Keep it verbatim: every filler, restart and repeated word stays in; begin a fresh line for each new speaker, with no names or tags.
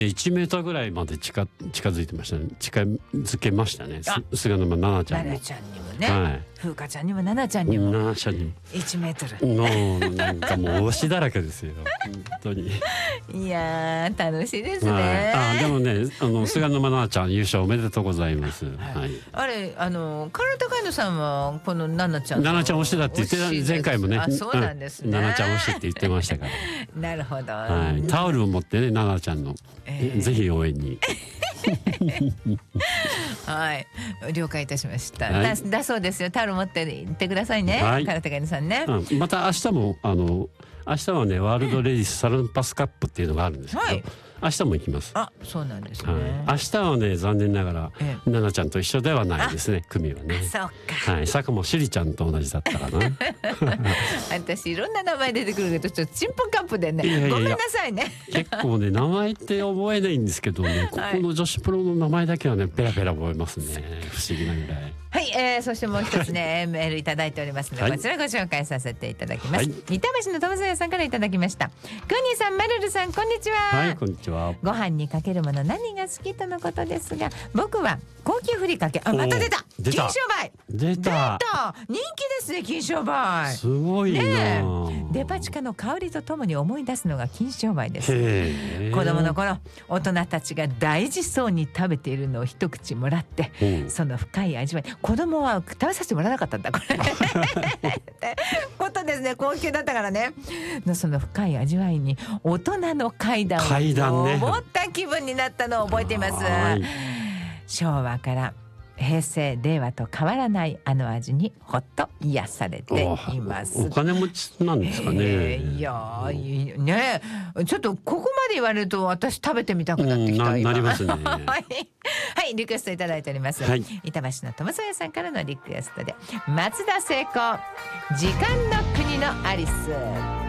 いちメーターぐらいまで近近づいてましたね。近づけましたね。菅沼奈々ちゃんも。
奈々ちゃんにもね。はい、風花ちゃんにも奈々ちゃんにも。
奈々ちゃんにも。
いちメートル。
もうなんかもう推しだらけですよ。本当に。
いやー楽しいですね。
はい、あでもねあの菅沼奈々ちゃん優勝おめでとうございます。はい。はい、
あれあのカルタカイノさんはこの奈々ちゃん。
奈々ちゃん推しだって言ってた前回もね。
あそうなんですね。
奈々ちゃん推しって言ってましたから。
なるほど。
はい。タオルを持ってね奈々ちゃんの、えー、ぜひ応援に。
はい了解いたしました。
はい、
だ, だそうですよ。タオル持って行ってくださいね。はい、カルタカイノさんね。
うん、また明日もあの明日はねワールドレディスサルンパスカップっていうのがあるんですけど、はい、明日も行きます。
あ、そうなんですね。はい、
明日はね残念ながら奈々ちゃんと一緒ではないですね。組はね。
そうか。
はい。坂もしりちゃんと同じだったかな。
私いろんな名前出てくるけどちょっとちんぷんかんぷんでね。いやいやいやごめんなさいね。
結構ね名前って覚えないんですけどね。ここの女子プロの名前だけはねペラペラ覚えますね。不思議なぐらい。
はい、えー、そしてもう一つねメールいただいておりますので、はい、こちらご紹介させていただきます。はい、板橋の友沢さんからいただきました。くにさん、まるるさん、こんにちは。
はい、こんにちは。
ご飯にかけるもの何が好きとのことですが、僕は高級ふりかけ。あ、また出た。金商売。
出た。出
た。人気ですね、金商売。
すごいな。ね、
デパ地下の香りとともに思い出すのが金商売です。子供の頃、大人たちが大事そうに食べているのを一口もらって、うん、その深い味わい。子供は食べさせてもらわなかったんだこれ。ことですね。高級だったからね。その深い味わいに大人の階段を登った気分になったのを覚えています。昭和から平成令和と変わらないあの味にほっと癒されています。
お金持ちなんですかね。
えー、いやいいね。ちょっとここまで言われると私食べてみたくなってきた。うん、
な, なりますね。
はい、リクエストいただいております。はい、板橋の友添さんからのリクエストで松田聖子時間の国のアリス。